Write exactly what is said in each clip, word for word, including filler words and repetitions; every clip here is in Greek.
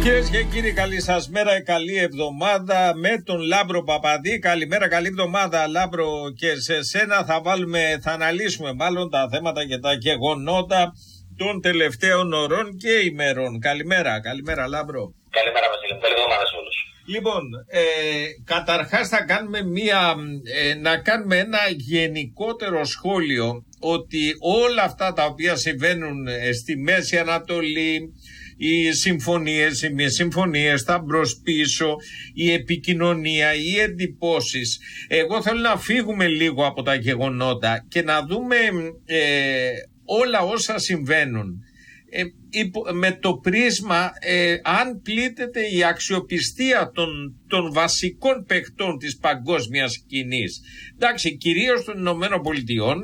Κυρίες και κύριοι, καλή σας μέρα, καλή εβδομάδα με τον Λάμπρο Παπαδί. Καλημέρα, καλή εβδομάδα Λάμπρο, και σε σένα θα βάλουμε, θα αναλύσουμε μάλλον τα θέματα και τα γεγονότα των τελευταίων ωρών και ημερών. Καλημέρα, καλημέρα Λάμπρο. Καλημέρα Βασίλη, καλή εβδομάδα σε όλους. Λοιπόν, ε, καταρχάς θα κάνουμε μία, ε, να κάνουμε ένα γενικότερο σχόλιο ότι όλα αυτά τα οποία συμβαίνουν στη Μέση Ανατολή, οι συμφωνίες, οι μη συμφωνίες, τα μπρος πίσω, η επικοινωνία, οι εντυπώσεις. Εγώ θέλω να φύγουμε λίγο από τα γεγονότα και να δούμε ε, όλα όσα συμβαίνουν ε, υπο, με το πρίσμα ε, αν πλήττεται η αξιοπιστία των, των βασικών παιχτών της παγκόσμιας σκηνής. Εντάξει, κυρίως των Ηνωμένων Πολιτειών.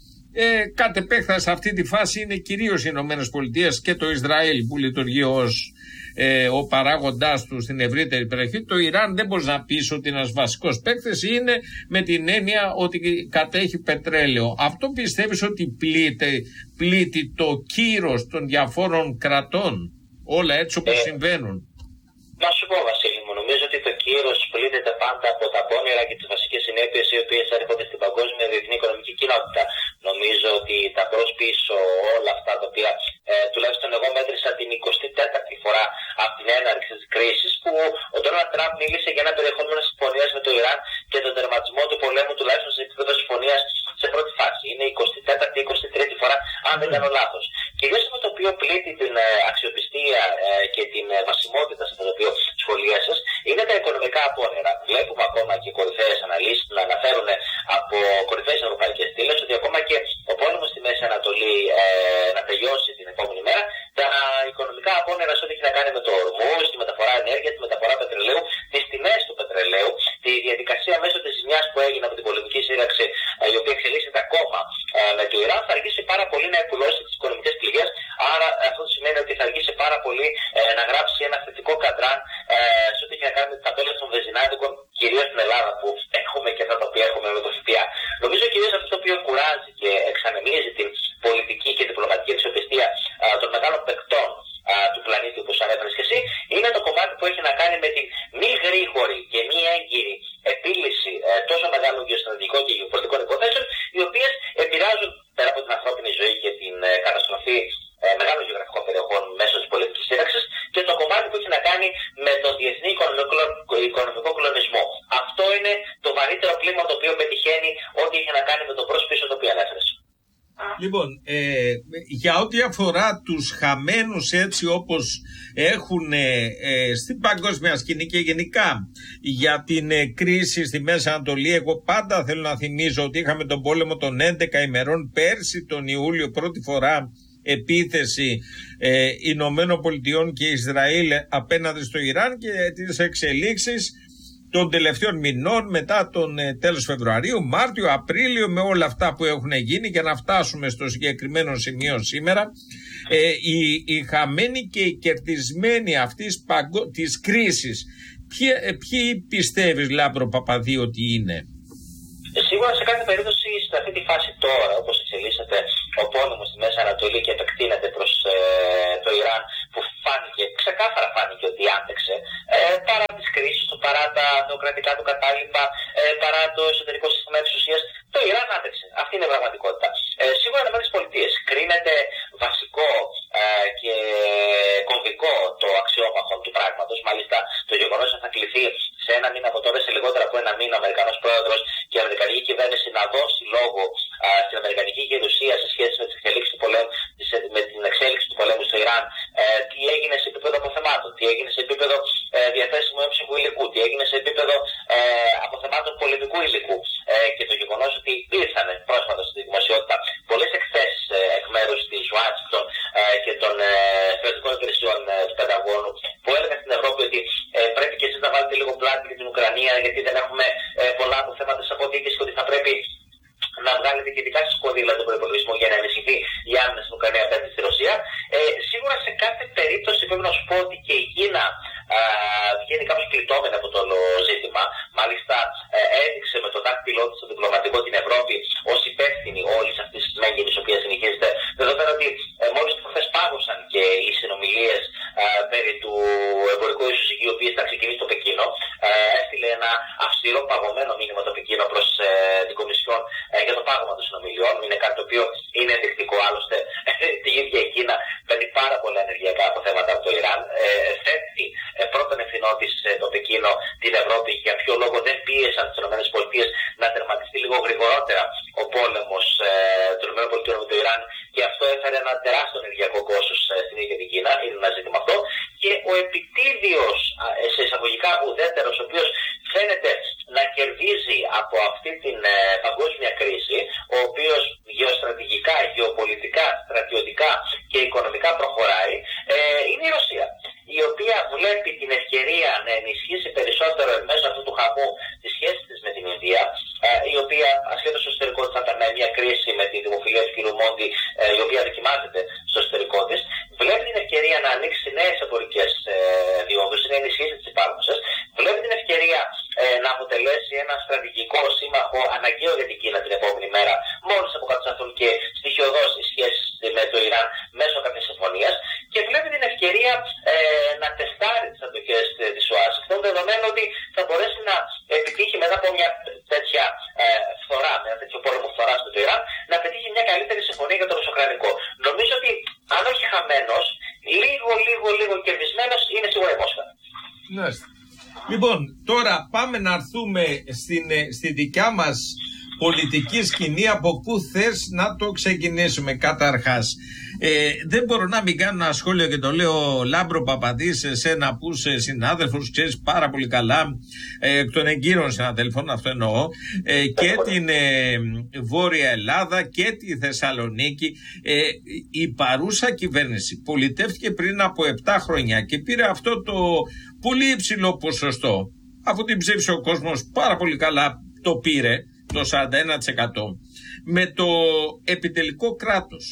Ε, κατ' επέκταση σε αυτή τη φάση είναι κυρίως οι Ηνωμένες Πολιτείες και το Ισραήλ που λειτουργεί ως ε, ο παράγοντάς του στην ευρύτερη περιοχή. Το Ιράν δεν μπορεί να πεις ότι είναι ένας βασικός παίκτης, είναι με την έννοια ότι κατέχει πετρέλαιο. Αυτό πιστεύεις ότι πλήττει, πλήττει το κύρος των διαφόρων κρατών, όλα έτσι όπως ε, συμβαίνουν? Να σου πω Βασίλη μου, νομίζω ότι το κύρος πλήττεται πάντα από τα πόνερα και τις βασικές συνέπειες οι οποίες έρχονται στην παγκόσμια διεθνή οικονομική κοινότητα. Νομίζω ότι τα μπρος πίσω, όλα αυτά τα οποία ε, τουλάχιστον εγώ μέτρησα την εικοστή τέταρτη φορά από την έναρξη της κρίσης, που ο Ντόναλντ Τραμπ μίλησε για ένα περιεχόμενο συμφωνίας με το Ιράν και τον τερματισμό του πολέμου τουλάχιστον σε επίπεδο συμφωνίας σε πρώτη φάση. Είναι η εικοστή τέταρτη εικοστή τρίτη φορά, αν δεν κάνω λάθος. Κυρίως αυτό το οποίο πλήττει την ε, αξιοπιστία ε, και την ε, βασιμότητα σε αυτό το οποίο σχολίασες είναι τα οικονομικά απόνερα. Βλέπουμε ακόμα και κορυφαίες αναλύσεις να αναφέρουν από κορυφαίες ευρωπαϊκές στήλες ότι ακόμα και ο πόλεμος στη Μέση Ανατολή ε, να τελειώσει την επόμενη μέρα, τα οικονομικά απόνερα σε ό,τι έχει να κάνει με το ορμούς, τη μεταφορά ενέργειας, τη μεταφορά πετρελαίου, τις τιμές του πετρελαίου, τη διαδικασία μέσω της ζημιάς που έγινε από την πολεμική σύραξη, ε, η οποία εξελίσσεται ακόμα ε, με το Ιράν, θα αργήσει πάρα πολύ να επουλώσει τις οικονομικές πληγές. Άρα αυτό σημαίνει ότι θα αργήσει πάρα πολύ ε, να γράψει ένα θετικό καντράν ε, σε ό,τι έχει να κάνει με τις ταμπέλες των βενζινάδικων, κυρίως στην Ελλάδα που έχουμε και αυτά τα οποία έχουμε με το ΦΠΑ. Νομίζω κυρίως αυτό το οποίο κουράζει και εξανεμίζει την πολιτική και διπλωματική αξιοπιστία α, των μεγάλων παικτών α, του πλανήτη, όπως ανέφερες και εσύ, είναι το κομμάτι που έχει να κάνει με την μη γρήγορη και μη έγκυρη επίλυση ε, τόσο μεγάλων γεωστρατηγικών και γεωπολιτικών υποθέσεων, οι οποίες επηρεάζουν πέρα από την ανθρώπινη ζωή και την ε, καταστροφή ε, μεγάλων γεωγραφικών περιοχών μέσω της πολιτικής σύραξης, και το κομμάτι που έχει να κάνει με τον διεθνή οικονομικό, οικονομικό κλονισμό. Αυτό είναι το βαρύτερο κλίμα το οποίο πετυχαίνει ό,τι έχει να κάνει με το μπρος πίσω το οποίο ανέφερες. Λοιπόν, ε, για ό,τι αφορά τους χαμένους έτσι όπως έχουν ε, ε, στην παγκόσμια σκηνή και γενικά για την ε, κρίση στη Μέση Ανατολή, εγώ πάντα θέλω να θυμίζω ότι είχαμε τον πόλεμο των έντεκα ημερών πέρσι τον Ιούλιο, πρώτη φορά επίθεση ε, Ηνωμένων Πολιτειών και Ισραήλ απέναντι στο Ιράν, και τις εξελίξεις των τελευταίων μηνών μετά τον ε, τέλος Φεβρουαρίου, Μάρτιο, Απρίλιο, με όλα αυτά που έχουν γίνει, για να φτάσουμε στο συγκεκριμένο σημείο σήμερα. Ε, οι, οι χαμένοι και οι κερδισμένοι αυτής παγκο... της κρίσης, ποιοι, ε, ποιοι πιστεύεις Λάμπρο Παπαδί ότι είναι? Σίγουρα σε κάθε περίπτωση σε αυτή τη φάση τώρα, όπως εξελίσσεται ο πόλεμος στη Μέση Ανατολή και επεκτείνεται προς ε, το Ιράν, που φάνηκε, ξεκάθαρα φάνηκε ότι άντεξε, ε, παρά τις κρίσεις του, παρά τα θεοκρατικά του κατάλοιπα, ε, παρά το εσωτερικό σύστημα εξουσίας, το Ιράν άντεξε. Αυτή είναι η πραγματικότητα. Ε, σίγουρα οι ΗΠΑ κρίνεται βασικό ε, και κομβικό το αξιόμαχο του πράγματος. Μάλιστα, το γεγονός ότι θα κληθεί σε ένα μήνα από τώρα, σε λιγότερα από ένα μήνα, ο Αμερικανός πρόεδρος και η Αμερικανική κυβέρνηση να δώσει λόγο α, στην Αμερικανική γερουσία σε σχέση με, τις εξελίξεις του πολέμου, με την εξέλιξη του πολέμου στο Ιράν, ε, τι έγινε σε επίπεδο αποθεμάτων, τι έγινε σε επίπεδο ε, διαθέσιμου έμψυχου υλικού, τι έγινε σε επίπεδο ε, αποθεμάτων πολεμικού υλικού, ε, και το γεγονός ότι ήρθαν πρόσφατα στη δημοσιότητα πολλές εκθέσεις ε, εκ μέρους της Ουάσιγκτον ε, και των ε, στρατιωτικών υπηρεσιών ε, του Πενταγώνου, που έλεγαν στην Ευρώπη ότι ε, πρέπει και εσείς να βάλετε λίγο πλάτη για την Ουκρανία, γιατί δεν έχουμε ε, πολλά αποθέματα της αποθήκης, και ότι θα πρέπει να βγάλετε και δικά σας κονδύλια του προϋπολογισμού για να ενισχυθεί η άμυνα στην Ουκρανία απέναντι στη Ρωσία. Ε, σίγουρα σε κάθε περίπτωση πρέπει να σου πω ότι και η Κίνα α, βγαίνει κάπως κλειτόμενη από το όλο ζήτημα. Μάλιστα ε, έδειξε με το δάκτυλό της στο διπλωματικό την Ευρώπη ως υπεύθυνη όλης αυτής της μέγενης, η οποία συνεχίζεται. Δεδομένου ότι ε, μόλις προχθές πάγωσαν και οι συνομιλίες περί του εμπορικού ισοζυγίου, ο οποίος θα ξεκινήσει στο Πεκίνο, ε, έστειλε ένα αυστηρό παγωμένο μήνυμα το Πεκίνο προς ε, την Κομισιόν ε, για το πάγωμα των συνομιλιών. Είναι κάτι το οποίο είναι ενδεικτικό, άλλωστε τη ίδια η Κίνα παίρνει πάρα πολλά ενεργειακά αποθέματα από το Ιράν. Ε, θέτει ε, πρώτον ευθυνό της ε, το Πεκίνο την Ευρώπη για ποιο λόγο δεν πίεσαν τις ΗΠΑ να τερματιστεί λίγο γρηγορότερα ο πόλεμος ε, των ΗΠΑ με το Ιράν, και αυτό έφερε ένα τεράστιο ενεργειακό κόστος ε, στην ίδια την Κίνα. Είναι ένα ζήτημα αυτό. Και ο επιτίδιος, ε, σε εισαγωγικά ουδέτερος, ο οποίος φαίνεται να κερδίζει από αυτή την ε, παγκόσμια κρίση, ο οποίος γεωστρατηγικά, γεωπολιτικά, στρατιωτικά και οικονομικά προχωράει, ε, είναι η Ρωσία, η οποία βλέπει την ευκαιρία να ενισχύσει περισσότερο εν μέσω αυτού του χαμού τη σχέση της με την Ινδία, ε, η οποία ασχέτως στο εσωτερικό της θα ήταν μια κρίση με τη δημοφιλία του κ. Μόντι, ε, η οποία δοκιμάζεται στο εσωτερικό της, βλέπει την ευκαιρία να ανοίξει νέες εμπορικές ε, διόδους, να ενισχύσει τις υπάρχουσες, βλέπει την ευκαιρία ε, να αποτελέσει ένα στρατηγικό σύμμαχο αναγκαίο για την Κίνα την επόμενη μέρα, μόλις αποκατασταθούν και στοιχειοδός οι σχέσεις με το Ιράν μέσω κάποιας συμφωνίας, και βλέπει την ευκαιρία ε, να τεστάρει τις αντοχές της ΟΑΣ. Αυτό δεδομένου ότι θα μπορέσει να επιτύχει μετά από μια τέτοια ε, φθορά, με ένα τέτοιο πόλεμο φθοράς με το Ιράν, να πετύχει μια καλύτερη συμφωνία για το ρωσοκρανικό. Νομίζω ότι αν όχι χαμένος, λίγο, λίγο, λίγο κερδισμένος είναι σίγουρα η Μόσχα. Ναι. Λοιπόν, τώρα πάμε να έρθουμε στην, στη δικιά μας πολιτική σκηνή. Από πού θες να το ξεκινήσουμε? Καταρχάς, ε, δεν μπορώ να μην κάνω ένα σχόλιο, και το λέω Λάμπρο Παπαδή, σε εσένα που είσαι συνάδελφος, ξέρεις πάρα πολύ καλά, ε, εκ των εγκύρων συναδέλφων, αυτό εννοώ, ε, και την ε, Βόρεια Ελλάδα και τη Θεσσαλονίκη. Ε, η παρούσα κυβέρνηση πολιτεύτηκε πριν από επτά χρόνια και πήρε αυτό το πολύ υψηλό ποσοστό. Αφού την ψήφισε ο κόσμος πάρα πολύ καλά, το πήρε το σαράντα ένα τοις εκατό με το επιτελικό κράτος.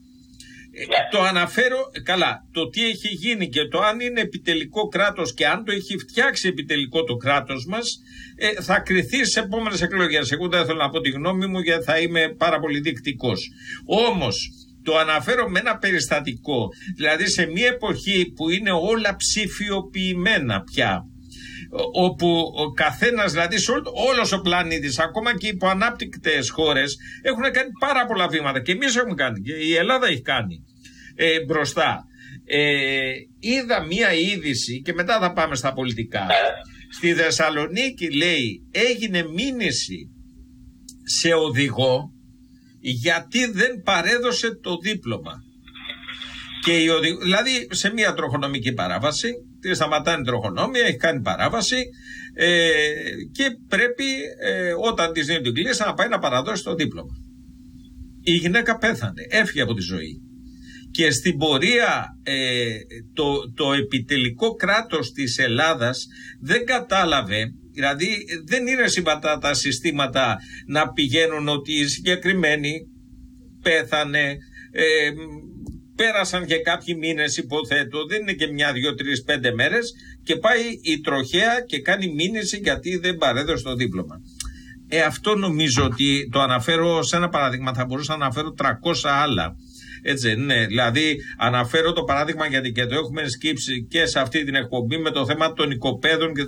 Ε, το αναφέρω καλά, το τι έχει γίνει και το αν είναι επιτελικό κράτος και αν το έχει φτιάξει επιτελικό το κράτος μας, ε, θα κριθεί στις επόμενες εκλογές. Εγώ δεν θέλω να πω τη γνώμη μου, γιατί θα είμαι πάρα πολύ δεικτικός. Όμως το αναφέρω με ένα περιστατικό, δηλαδή σε μια εποχή που είναι όλα ψηφιοποιημένα πια, όπου ο καθένας, δηλαδή σε όλος ο πλανήτης, ακόμα και οι υποανάπτυκτες χώρες, έχουν κάνει πάρα πολλά βήματα, και εμείς έχουμε κάνει, και η Ελλάδα έχει κάνει ε, μπροστά. Ε, είδα μία είδηση και μετά θα πάμε στα πολιτικά. Στη Θεσσαλονίκη, λέει, έγινε μήνυση σε οδηγό γιατί δεν παρέδωσε το δίπλωμα. Και η οδηγ... Δηλαδή σε μία τροχονομική παράβαση, τη σταματάνε τροχονόμια, έχει κάνει παράβαση, ε, και πρέπει ε, όταν της δίνει την κλίση να πάει να παραδώσει το δίπλωμα. Η γυναίκα πέθανε, έφυγε από τη ζωή. Και στην πορεία ε, το, το επιτελικό κράτος της Ελλάδας δεν κατάλαβε, δηλαδή δεν είναι συμβατά τα συστήματα να πηγαίνουν ότι η συγκεκριμένη πέθανε, ε, πέρασαν και κάποιοι μήνες, υποθέτω, δεν είναι και μια, δύο, τρεις, πέντε μέρες, και πάει η τροχέα και κάνει μήνυση γιατί δεν παρέδωσε το δίπλωμα. Ε, αυτό νομίζω ότι το αναφέρω σε ένα παράδειγμα, θα μπορούσα να αναφέρω τριακόσια άλλα. Έτσι, ναι, δηλαδή αναφέρω το παράδειγμα γιατί και το έχουμε σκύψει και σε αυτή την εκπομπή με το θέμα των οικοπαίδων και